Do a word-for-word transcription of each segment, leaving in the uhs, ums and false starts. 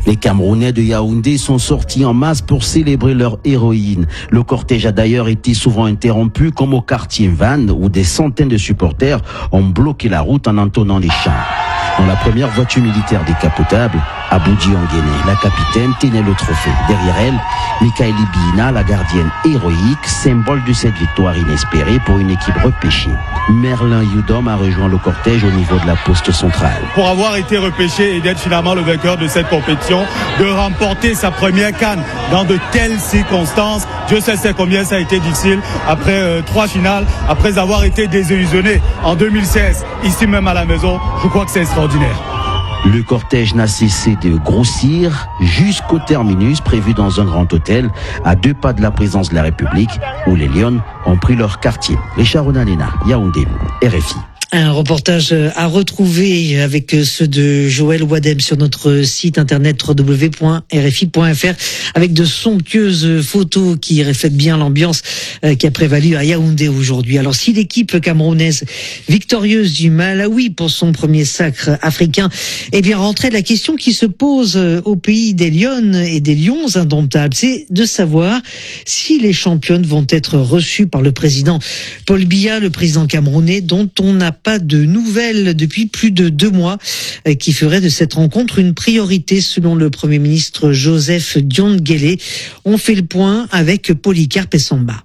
Les Camerounais de Yaoundé sont sortis en masse pour célébrer leur héroïne. Le cortège a d'ailleurs été souvent interrompu, comme au quartier Vannes, où des centaines de supporters ont bloqué la route en entonnant les chants. Dans la première voiture militaire décapotable, Aboudi Onguéné, la capitaine, tenait le trophée. Derrière elle, Mikaeli Bina, la gardienne héroïque, symbole de cette victoire inespérée pour une équipe repêchée. Merlin Youdom a rejoint le cortège au niveau de la poste centrale. Pour avoir été repêché et d'être finalement le vainqueur de cette compétition, de remporter sa première CAN dans de telles circonstances, Dieu sait combien ça a été difficile après euh, trois finales, après avoir été désillusionné en deux mille seize, ici même à la maison, je crois que c'est extraordinaire. Le cortège n'a cessé de grossir jusqu'au terminus prévu dans un grand hôtel à deux pas de la présidence de la République où les Lions ont pris leur quartier. Richard Onanena, Yaoundé, R F I. Un reportage à retrouver avec ceux de Joël Wadem sur notre site internet w w w point r f i point f r avec de somptueuses photos qui reflètent bien l'ambiance qui a prévalu à Yaoundé aujourd'hui. Alors si l'équipe camerounaise victorieuse du Malawi pour son premier sacre africain est bien rentrée, la question qui se pose au pays des Lions et des Lions indomptables, c'est de savoir si les championnes vont être reçues par le président Paul Biya, le président camerounais dont on n'a pas de nouvelles depuis plus de deux mois, qui ferait de cette rencontre une priorité selon le Premier ministre Joseph Dion-Guélé. On fait le point avec Polycarpe Essamba.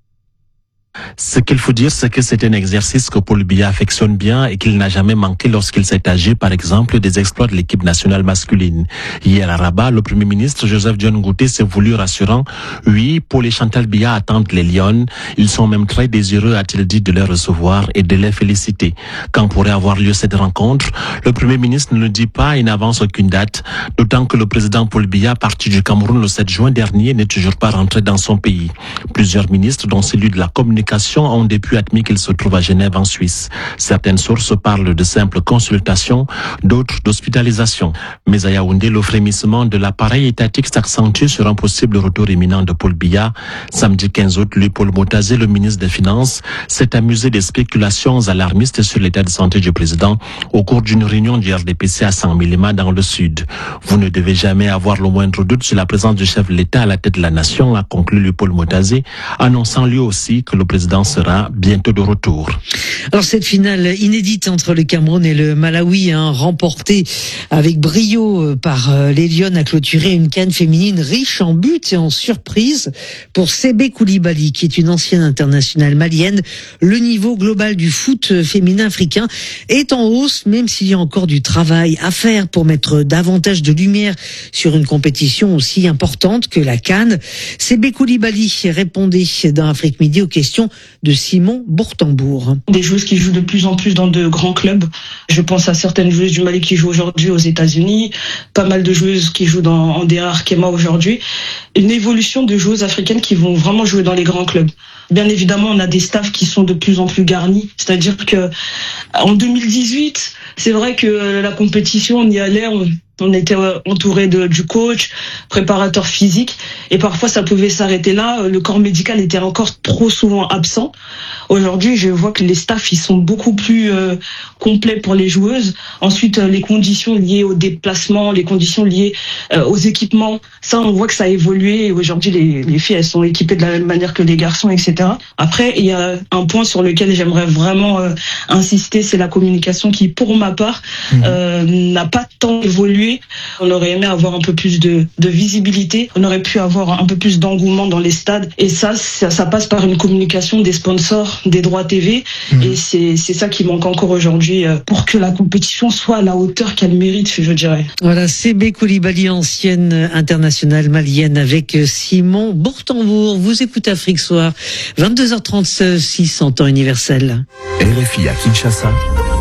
Ce qu'il faut dire, c'est que c'est un exercice que Paul Biya affectionne bien et qu'il n'a jamais manqué lorsqu'il s'est agi, par exemple, des exploits de l'équipe nationale masculine. Hier à Rabat, le Premier ministre Joseph Dion-Guélé s'est voulu rassurant. Oui, Paul et Chantal Biya attendent les Lions. Ils sont même très désireux, a-t-il dit, de les recevoir et de les féliciter. Quand pourrait avoir lieu cette rencontre? Le Premier ministre ne le dit pas et n'avance aucune date, d'autant que le président Paul Biya, parti du Cameroun le sept juin dernier, n'est toujours pas rentré dans son pays. Plusieurs ministres, dont celui de la communication, ont depuis admis qu'il se trouve à Genève en Suisse. Certaines sources parlent de simples consultations, d'autres d'hospitalisation. Mais à Yaoundé, le frémissement de l'appareil étatique s'accentue sur un possible retour imminent de Paul Biya. Samedi quinze août, lui, Paul Motazé, le ministre des Finances, s'est amusé des spéculations alarmistes sur l'état de santé du président au cours d'une réunion du R D P C à San Milima dans le sud. Vous ne devez jamais avoir le moindre doute sur la présence du chef de l'État à la tête de la nation, a conclu lui Paul Motazé, annonçant lui aussi que le président sera bientôt de retour. Alors cette finale inédite entre le Cameroun et le Malawi, hein, remportée avec brio par les Lions, a clôturé une CAN féminine riche en buts et en surprises pour Sébé Koulibaly, qui est une ancienne internationale malienne. Le niveau global du foot féminin africain est en hausse, même s'il y a encore du travail à faire pour mettre davantage de lumière sur une compétition aussi importante que la CAN. Sébé Koulibaly répondait dans Afrique Midi aux questions de Simon Bourtambour. Des joueuses qui jouent de plus en plus dans de grands clubs. Je pense à certaines joueuses du Mali qui jouent aujourd'hui aux États-Unis, pas mal de joueuses qui jouent dans Andera Arkema aujourd'hui. Une évolution de joueuses africaines qui vont vraiment jouer dans les grands clubs. Bien évidemment, on a des staffs qui sont de plus en plus garnis. C'est-à-dire que en deux mille dix-huit, c'est vrai que la compétition, on y allait, on, on était entouré de, du coach, préparateur physique, et parfois ça pouvait s'arrêter là. Le corps médical était encore trop souvent absent. Aujourd'hui, je vois que les staffs, ils sont beaucoup plus euh, complets pour les joueuses. Ensuite, euh, les conditions liées au déplacement, les conditions liées euh, aux équipements, ça, on voit que ça a évolué. Et aujourd'hui, les, les filles, elles sont équipées de la même manière que les garçons, et cetera. Après, il y a un point sur lequel j'aimerais vraiment euh, insister, c'est la communication qui, pour ma part, mmh. euh, n'a pas tant évolué. On aurait aimé avoir un peu plus de, de visibilité. On aurait pu avoir un peu plus d'engouement dans les stades. Et ça, ça, ça passe par une communication des sponsors, des droits T V, mmh. et c'est c'est ça qui manque encore aujourd'hui pour que la compétition soit à la hauteur qu'elle mérite, je dirais. Voilà, Sébé Koulibaly, ancienne internationale malienne, avec Simon Bourtambour. Vous écoutez Afrique Soir, vingt-deux heures trente-six en temps universel. R F I à Kinshasa,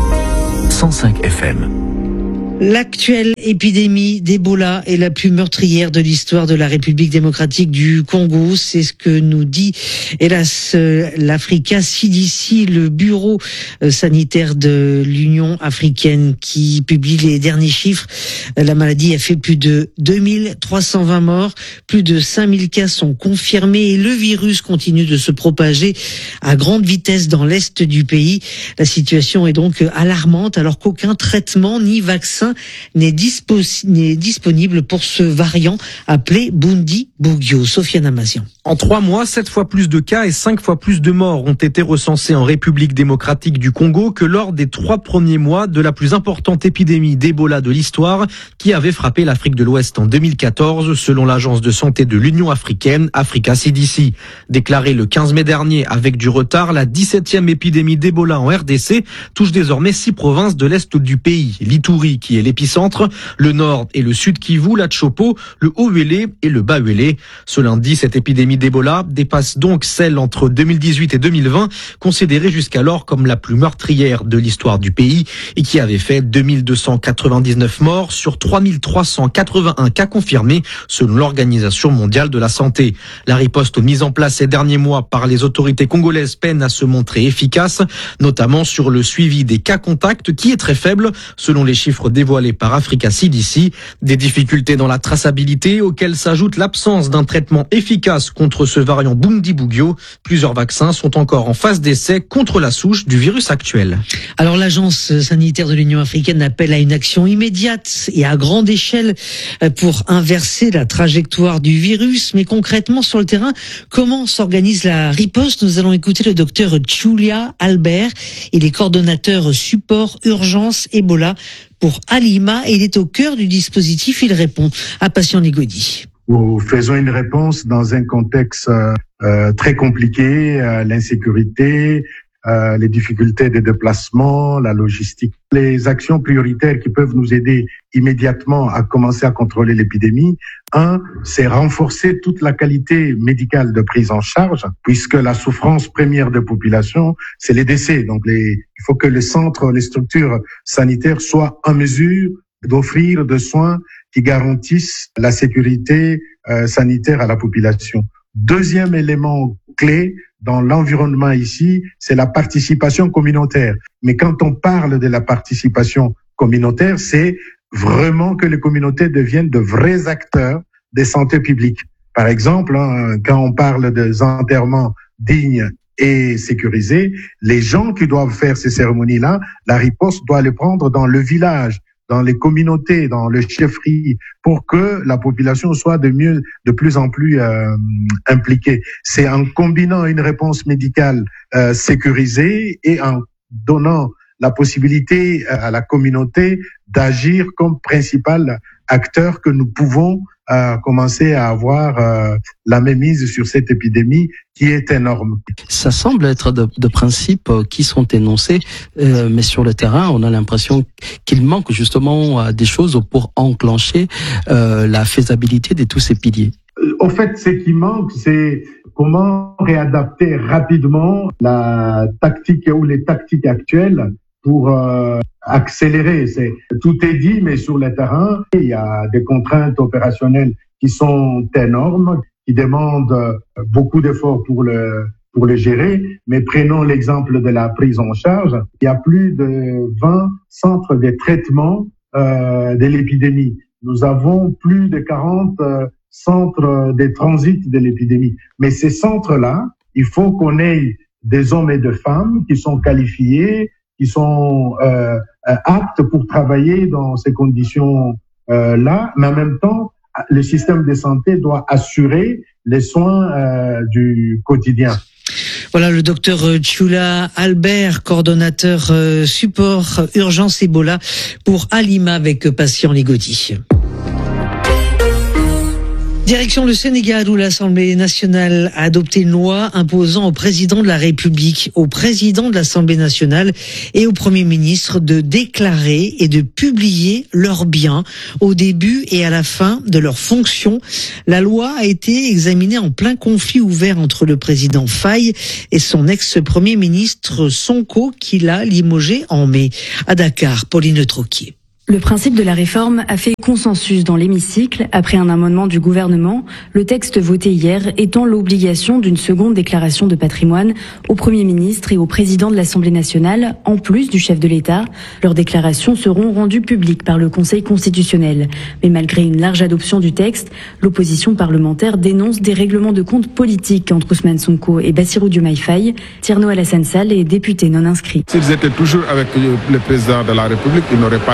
cent cinq F M. L'actuelle épidémie d'Ebola est la plus meurtrière de l'histoire de la République démocratique du Congo. C'est ce que nous dit, hélas, l'Africa C D C, le bureau sanitaire de l'Union africaine, qui publie les derniers chiffres. La maladie a fait plus de deux mille trois cent vingt morts, plus de cinq mille cas sont confirmés et le virus continue de se propager à grande vitesse dans l'est du pays. La situation est donc alarmante alors qu'aucun traitement ni vaccin vaccin n'est, dispo- n'est disponible pour ce variant appelé Bundibugyo. Sofiane Amazian. En trois mois, sept fois plus de cas et cinq fois plus de morts ont été recensés en République démocratique du Congo que lors des trois premiers mois de la plus importante épidémie d'Ebola de l'histoire qui avait frappé l'Afrique de l'Ouest en deux mille quatorze, selon l'agence de santé de l'Union africaine, Africa C D C. Déclarée le quinze mai dernier avec du retard, la dix-septième épidémie d'Ebola en R D C touche désormais six provinces de l'Est du pays. L'Ituri, qui est l'épicentre, le Nord et le Sud Kivu, la Tshopo, le Haut-Uélé et le Bas-Uélé. Ce lundi, cette épidémie d'Ebola dépasse donc celle entre deux mille dix-huit et deux mille vingt, considérée jusqu'alors comme la plus meurtrière de l'histoire du pays et qui avait fait deux mille deux cent quatre-vingt-dix-neuf morts sur trois mille trois cent quatre-vingt-un cas confirmés selon l'Organisation mondiale de la santé. La riposte mise en place ces derniers mois par les autorités congolaises peine à se montrer efficace, notamment sur le suivi des cas contacts qui est très faible selon les chiffres dévoilés par Africa C D C. Des difficultés dans la traçabilité auxquelles s'ajoute l'absence d'un traitement efficace contre ce variant Bundibugyo. Plusieurs vaccins sont encore en phase d'essai contre la souche du virus actuel. Alors l'Agence sanitaire de l'Union africaine appelle à une action immédiate et à grande échelle pour inverser la trajectoire du virus. Mais concrètement sur le terrain, comment s'organise la riposte? Nous allons écouter le docteur Julia Albert. Il est coordonnateur support urgence Ebola pour Alima et il est au cœur du dispositif. Il répond à Patient Ligodi. Nous faisons une réponse dans un contexte euh, très compliqué, euh, l'insécurité, euh, les difficultés de déplacement, la logistique. Les actions prioritaires qui peuvent nous aider immédiatement à commencer à contrôler l'épidémie, un, c'est renforcer toute la qualité médicale de prise en charge, puisque la souffrance première de population, c'est les décès. Donc, les, il faut que les centres, les structures sanitaires soient en mesure d'offrir des soins qui garantissent la sécurité euh, sanitaire à la population. Deuxième élément clé dans l'environnement ici, c'est la participation communautaire. Mais quand on parle de la participation communautaire, c'est vraiment que les communautés deviennent de vrais acteurs des santé publiques. Par exemple, hein, quand on parle des enterrements dignes et sécurisés, les gens qui doivent faire ces cérémonies-là, la riposte doit les prendre dans le village, dans les communautés, dans le chefferie, pour que la population soit de mieux, de plus en plus euh, impliquée. C'est en combinant une réponse médicale euh, sécurisée et en donnant la possibilité à la communauté d'agir comme principal acteur que nous pouvons euh, commencer à avoir euh, la mainmise sur cette épidémie qui est énorme. Ça semble être de, de principes qui sont énoncés, euh, mais sur le terrain, on a l'impression qu'il manque justement euh, des choses pour enclencher euh, la faisabilité de tous ces piliers. Au fait, ce qui manque, c'est comment réadapter rapidement la tactique ou les tactiques actuelles pour euh, accélérer. C'est, tout est dit, mais sur le terrain, il y a des contraintes opérationnelles qui sont énormes, qui demandent beaucoup d'efforts pour le pour le gérer. Mais prenons l'exemple de la prise en charge. Il y a plus de vingt centres de traitement euh, de l'épidémie. Nous avons plus de quarante euh, centres de transit de l'épidémie. Mais ces centres-là, il faut qu'on ait des hommes et des femmes qui sont qualifiés, qui sont euh, aptes pour travailler dans ces conditions-là, euh, mais en même temps, le système de santé doit assurer les soins euh, du quotidien. Voilà le docteur Chula Albert, coordonnateur euh, support urgence Ebola pour Alima avec Patient Ligodi. Direction le Sénégal où l'Assemblée nationale a adopté une loi imposant au président de la République, au président de l'Assemblée nationale et au Premier ministre de déclarer et de publier leurs biens au début et à la fin de leurs fonctions. La loi a été examinée en plein conflit ouvert entre le président Faye et son ex-premier ministre Sonko qui l'a limogé en mai. À Dakar, Pauline Troquier. Le principe de la réforme a fait consensus dans l'hémicycle après un amendement du gouvernement. Le texte voté hier étend l'obligation d'une seconde déclaration de patrimoine au Premier ministre et au président de l'Assemblée nationale, en plus du chef de l'État. Leurs déclarations seront rendues publiques par le Conseil constitutionnel. Mais malgré une large adoption du texte, l'opposition parlementaire dénonce des règlements de compte politiques entre Ousmane Sonko et Bassirou Diomaye Faye. Thierno Alassane Sall est député non inscrit. S'ils étaient toujours avec le président de la République, ils n'auraient pas introduit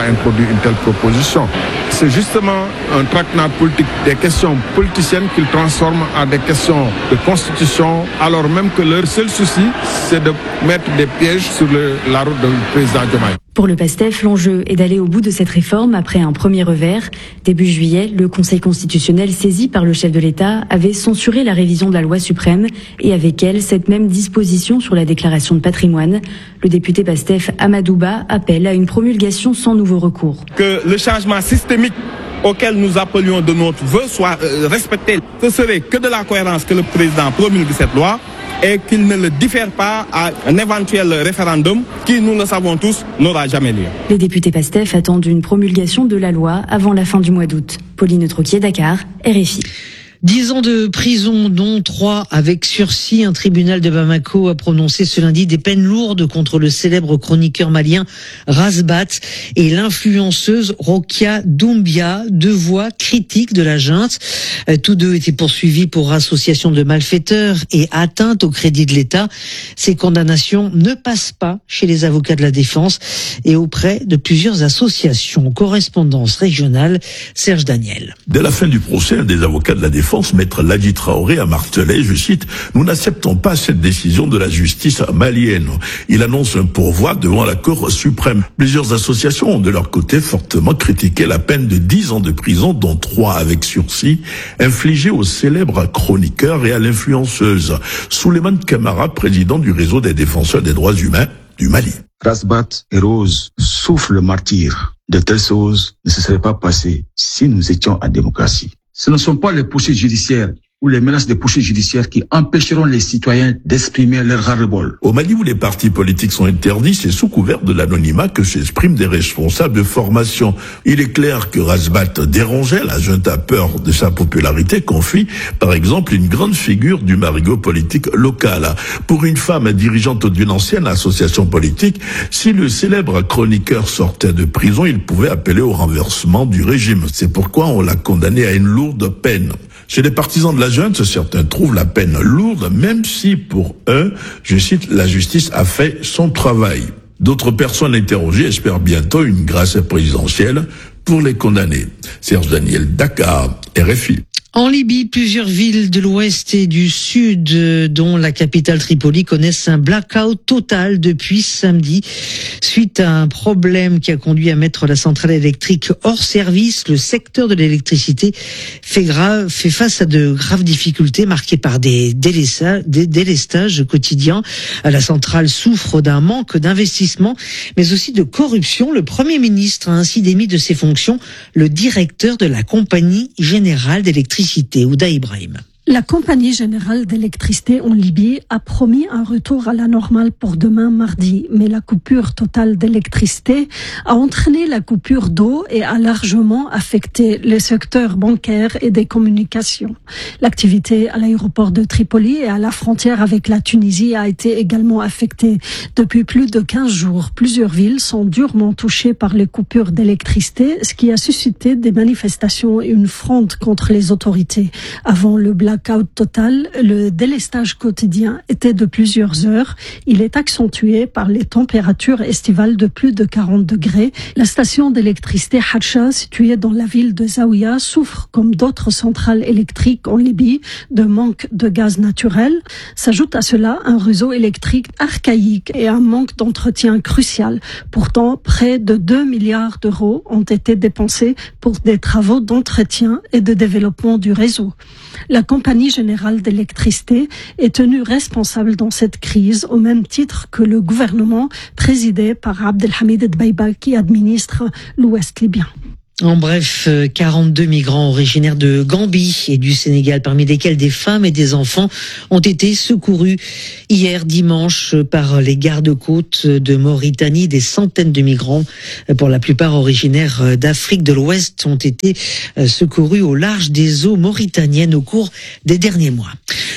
une telle proposition. C'est justement un traquenard politique, des questions politiciennes qu'il transforme en des questions de constitution, alors même que leur seul souci, c'est de mettre des pièges sur le, la route du président Diomaye. Pour le PASTEF, l'enjeu est d'aller au bout de cette réforme après un premier revers. Début juillet, le Conseil constitutionnel, saisi par le chef de l'État, avait censuré la révision de la loi suprême et avec elle cette même disposition sur la déclaration de patrimoine. Le député PASTEF Amadouba appelle à une promulgation sans nouveau recours. Que le changement systémique auquel nous appelions de notre vœu soit euh, respecté. Ce serait que de la cohérence que le président promulgue cette loi et qu'il ne le diffère pas à un éventuel référendum qui, nous le savons tous, n'aura jamais lieu. Les députés PASTEF attendent une promulgation de la loi avant la fin du mois d'août. Pauline Troquier, Dakar, R F I. Dix ans de prison, dont trois avec sursis. Un tribunal de Bamako a prononcé ce lundi des peines lourdes contre le célèbre chroniqueur malien Razbat et l'influenceuse Rokia Doumbia, deux voix critiques de la junte. Tous deux étaient poursuivis pour association de malfaiteurs et atteinte au crédit de l'État. Ces condamnations ne passent pas chez les avocats de la défense et auprès de plusieurs associations. Correspondance régionale, Serge Daniel. Dès la fin du procès, un des avocats de la défense, Maître Ladi Traoré, a martelé, je cite, « Nous n'acceptons pas cette décision de la justice malienne ». Il annonce un pourvoi devant la Cour suprême. Plusieurs associations ont de leur côté fortement critiqué la peine de dix ans de prison, dont trois avec sursis, infligée au célèbre chroniqueur et à l'influenceuse. Souleymane Camara, président du réseau des défenseurs des droits humains du Mali. Razbat et Rose souffrent le martyre. De telles choses ne se seraient pas passées si nous étions en démocratie. Ce ne sont pas les poursuites judiciaires ou les menaces de poursuites judiciaires qui empêcheront les citoyens d'exprimer leur ras-le-bol. Au Mali, où les partis politiques sont interdits, c'est sous couvert de l'anonymat que s'expriment des responsables de formation. Il est clair que Razbat dérangeait, la junte a peur de sa popularité, confie par exemple une grande figure du marigot politique local. Pour une femme dirigeante d'une ancienne association politique, si le célèbre chroniqueur sortait de prison, il pouvait appeler au renversement du régime. C'est pourquoi on l'a condamné à une lourde peine. Chez les partisans de la junte, certains trouvent la peine lourde, même si pour eux, je cite, la justice a fait son travail. D'autres personnes interrogées espèrent bientôt une grâce présidentielle pour les condamnés. Serge Daniel, Dakar, R F I. En Libye, plusieurs villes de l'ouest et du sud, dont la capitale Tripoli, connaissent un blackout total depuis samedi. Suite à un problème qui a conduit à mettre la centrale électrique hors service, le secteur de l'électricité fait, grave, fait face à de graves difficultés marquées par des, délestages, des délestages quotidiens. La centrale souffre d'un manque d'investissement, mais aussi de corruption. Le Premier ministre a ainsi démis de ses fonctions le directeur de la Compagnie générale d'électricité. Ouda Ibrahim. La Compagnie générale d'électricité en Libye a promis un retour à la normale pour demain mardi, mais la coupure totale d'électricité a entraîné la coupure d'eau et a largement affecté les secteurs bancaires et des communications. L'activité à l'aéroport de Tripoli et à la frontière avec la Tunisie a été également affectée. Depuis plus de quinze jours, plusieurs villes sont durement touchées par les coupures d'électricité, ce qui a suscité des manifestations et une fronde contre les autorités. Avant le blackout total, le délestage quotidien était de plusieurs heures. Il est accentué par les températures estivales de plus de quarante degrés. La station d'électricité Hatcha, située dans la ville de Zaouia, souffre, comme d'autres centrales électriques en Libye, de manque de gaz naturel. S'ajoute à cela un réseau électrique archaïque et un manque d'entretien crucial. Pourtant, près de deux milliards d'euros ont été dépensés pour des travaux d'entretien et de développement du réseau. La Compagnie générale d'électricité est tenue responsable dans cette crise au même titre que le gouvernement présidé par Abdelhamid Dbeiba qui administre l'Ouest libyen. En bref, quarante-deux migrants originaires de Gambie et du Sénégal, parmi lesquels des femmes et des enfants, ont été secourus hier dimanche par les gardes-côtes de Mauritanie. Des centaines de migrants, pour la plupart originaires d'Afrique de l'Ouest, ont été secourus au large des eaux mauritaniennes au cours des derniers mois.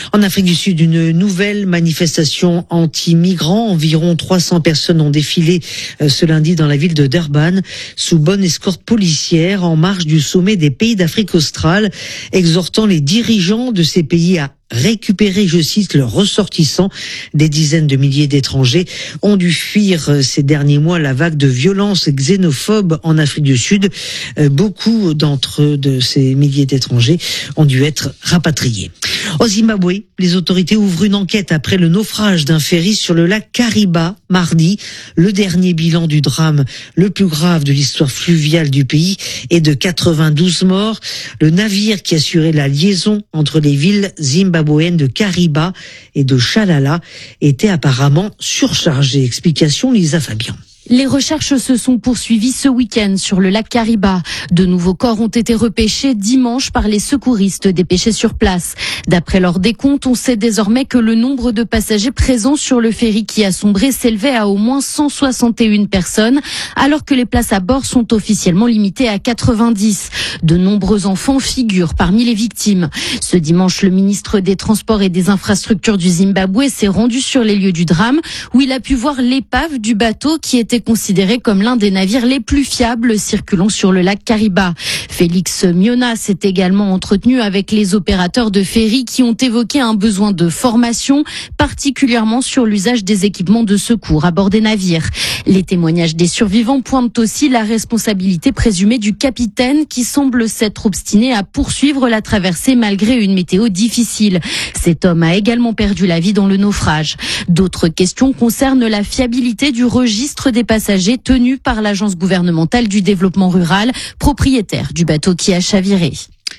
En Afrique du Sud, une nouvelle manifestation anti-migrants. Environ trois cents personnes ont défilé ce lundi dans la ville de Durban sous bonne escorte policière en marge du sommet des pays d'Afrique australe, exhortant les dirigeants de ces pays à récupérer, je cite, leurs ressortissants. Des dizaines de milliers d'étrangers ont dû fuir ces derniers mois la vague de violences xénophobes en Afrique du Sud. Beaucoup d'entre eux, de ces milliers d'étrangers, ont dû être rapatriés. Au Zimbabwe, les autorités ouvrent une enquête après le naufrage d'un ferry sur le lac Kariba mardi. Le dernier bilan du drame le plus grave de l'histoire fluviale du pays est de quatre-vingt-douze morts. Le navire qui assurait la liaison entre les villes zimbabwéennes de Kariba et de Chalala était apparemment surchargé. Explication Lisa Fabian. Les recherches se sont poursuivies ce week-end sur le lac Kariba. De nouveaux corps ont été repêchés dimanche par les secouristes dépêchés sur place. D'après leur décompte, on sait désormais que le nombre de passagers présents sur le ferry qui a sombré s'élevait à au moins cent soixante et une personnes, alors que les places à bord sont officiellement limitées à quatre-vingt-dix. De nombreux enfants figurent parmi les victimes. Ce dimanche, le ministre des Transports et des Infrastructures du Zimbabwe s'est rendu sur les lieux du drame, où il a pu voir l'épave du bateau qui était considéré comme l'un des navires les plus fiables circulant sur le lac Kariba. Félix Miona s'est également entretenu avec les opérateurs de ferry qui ont évoqué un besoin de formation, particulièrement sur l'usage des équipements de secours à bord des navires. Les témoignages des survivants pointent aussi la responsabilité présumée du capitaine qui semble s'être obstiné à poursuivre la traversée malgré une météo difficile. Cet homme a également perdu la vie dans le naufrage. D'autres questions concernent la fiabilité du registre des passagers tenu par l'agence gouvernementale du développement rural, propriétaire du bateau qui a chaviré.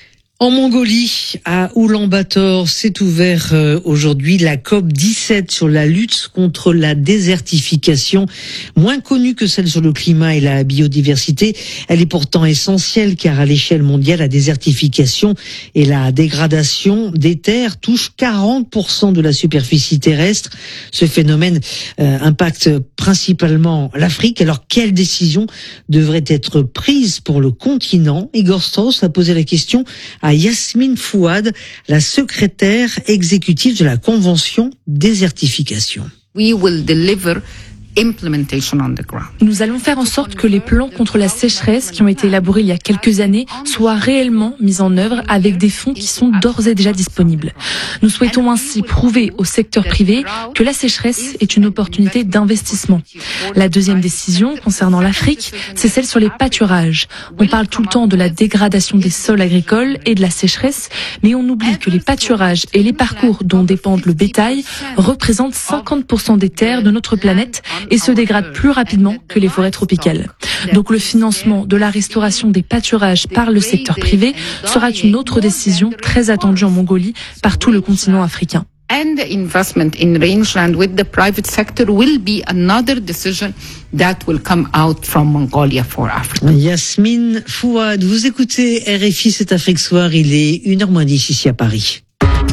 En Mongolie, à Oulan-Bator, s'est ouvert euh, aujourd'hui la COP dix-sept sur la lutte contre la désertification. Moins connue que celle sur le climat et la biodiversité, elle est pourtant essentielle car à l'échelle mondiale, la désertification et la dégradation des terres touchent quarante pour cent de la superficie terrestre. Ce phénomène euh, impacte principalement l'Afrique. Alors, quelles décisions devraient être prises pour le continent? Igor Strauss a posé la question à Yasmine Fouad, la secrétaire exécutive de la Convention désertification. We will deliver implementation on the ground. Nous allons faire en sorte que les plans contre la sécheresse qui ont été élaborés il y a quelques années soient réellement mis en œuvre avec des fonds qui sont d'ores et déjà disponibles. Nous souhaitons ainsi prouver au secteur privé que la sécheresse est une opportunité d'investissement. La deuxième décision concernant l'Afrique, c'est celle sur les pâturages. On parle tout le temps de la dégradation des sols agricoles et de la sécheresse, mais on oublie que les pâturages et les parcours dont dépendent le bétail représentent cinquante pour cent des terres de notre planète et se dégradent plus rapidement que les forêts tropicales. Donc le financement de la restauration des pâturages par le secteur privé sera une autre décision très attendue en Mongolie par tout le continent africain. And the investment in rangeland with the private sector will be another decision that will come out from Mongolia for Africa. Yasmine Fouad, vous écoutez R F I, c'est Afrique Soir, il est une heure moins dix ici à Paris.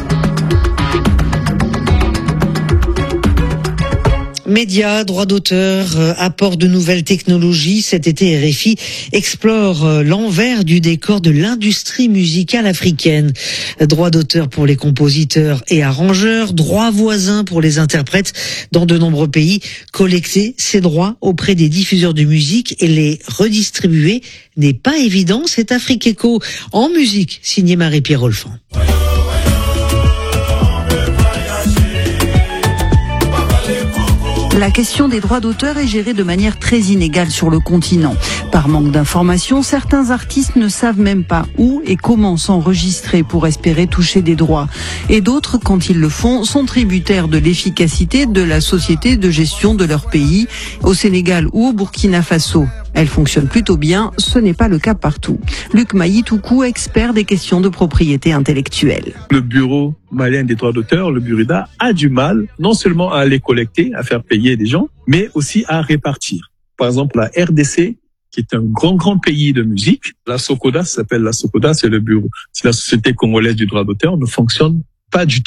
Médias, droits d'auteur, euh, apport de nouvelles technologies. Cet été, R F I explore euh, l'envers du décor de l'industrie musicale africaine. Droits d'auteur pour les compositeurs et arrangeurs, droits voisins pour les interprètes dans de nombreux pays. Collecter ces droits auprès des diffuseurs de musique et les redistribuer n'est pas évident. C'est Afrique Echo en musique, signé Marie-Pierre Rolfan. La question des droits d'auteur est gérée de manière très inégale sur le continent. Par manque d'informations, certains artistes ne savent même pas où et comment s'enregistrer pour espérer toucher des droits. Et d'autres, quand ils le font, sont tributaires de l'efficacité de la société de gestion de leur pays, au Sénégal ou au Burkina Faso. Elle fonctionne plutôt bien, ce n'est pas le cas partout. Luc Maïtoukou, expert des questions de propriété intellectuelle. Le bureau malien des droits d'auteur, le Burida, a du mal non seulement à les collecter, à faire payer des gens, mais aussi à répartir. Par exemple, la R D C, qui est un grand, grand pays de musique, la SOCODA, ça s'appelle la SOCODA, c'est le bureau, c'est la Société congolaise du droit d'auteur, ne fonctionne pas du tout.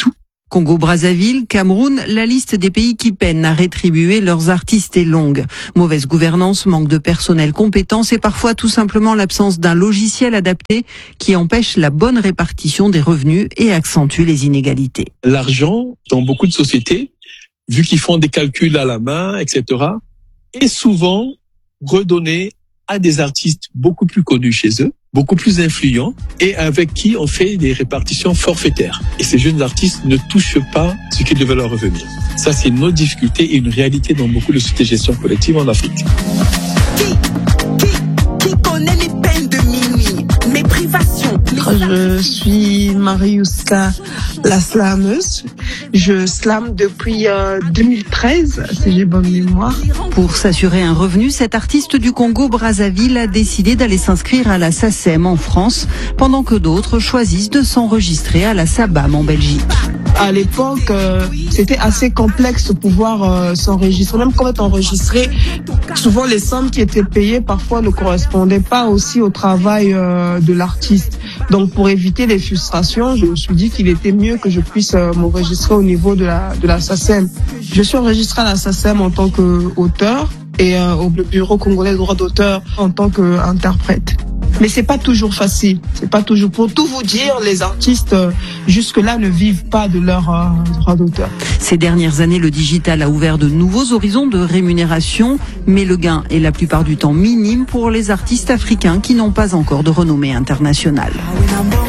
Congo-Brazzaville, Cameroun, la liste des pays qui peinent à rétribuer leurs artistes est longue. Mauvaise gouvernance, manque de personnel compétent et parfois tout simplement l'absence d'un logiciel adapté qui empêche la bonne répartition des revenus et accentue les inégalités. L'argent, dans beaucoup de sociétés, vu qu'ils font des calculs à la main, et cetera, est souvent redonné à des artistes beaucoup plus connus chez eux, beaucoup plus influents et avec qui on fait des répartitions forfaitaires. Et ces jeunes artistes ne touchent pas ce qui devait leur revenir. Ça, c'est une autre difficulté et une réalité dans beaucoup de sociétés de gestion collective en Afrique. Qui, qui, qui connaît les peines de minuit, mes privations? Je suis Mariuska, la slameuse. Je slame depuis euh, deux mille treize, si j'ai bonne mémoire. Pour s'assurer un revenu, cet artiste du Congo-Brazzaville a décidé d'aller s'inscrire à la SACEM en France, pendant que d'autres choisissent de s'enregistrer à la SABAM en Belgique. À l'époque, euh, c'était assez complexe de pouvoir euh, s'enregistrer. Même quand on est enregistré, souvent les sommes qui étaient payées parfois ne correspondaient pas aussi au travail euh, de l'artiste. Donc pour éviter les frustrations, je me suis dit qu'il était mieux que je puisse euh, m'enregistrer au niveau de la de la SACEM. Je suis enregistrée à la SACEM en tant qu'auteur et euh, au Bureau congolais des droits d'auteur en tant qu'interprète. Mais c'est pas toujours facile. C'est pas toujours. Pour tout vous dire, les artistes euh, jusque-là ne vivent pas de leurs euh, droits d'auteur. Ces dernières années, le digital a ouvert de nouveaux horizons de rémunération, mais le gain est la plupart du temps minime pour les artistes africains qui n'ont pas encore de renommée internationale.